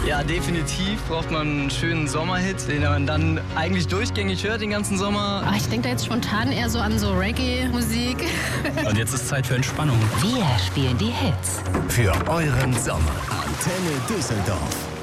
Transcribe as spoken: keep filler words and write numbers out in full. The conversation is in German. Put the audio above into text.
Ja, definitiv braucht man einen schönen Sommerhit, den man dann eigentlich durchgängig hört den ganzen Sommer. Ach, ich denke da jetzt spontan eher so an so Reggae-Musik. Und jetzt ist Zeit für Entspannung. Wir spielen die Hits. Für euren Sommer. Antenne Düsseldorf.